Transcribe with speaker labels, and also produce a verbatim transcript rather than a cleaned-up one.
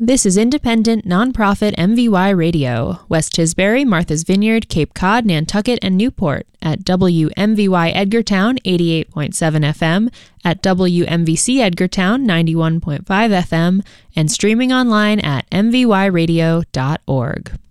Speaker 1: This is independent, nonprofit M V Y Radio, West Tisbury, Martha's Vineyard, Cape Cod, Nantucket, and Newport at W M V Y Edgartown eighty-eight point seven F M, at W M V C Edgartown ninety-one point five F M, and streaming online at m v y radio dot org.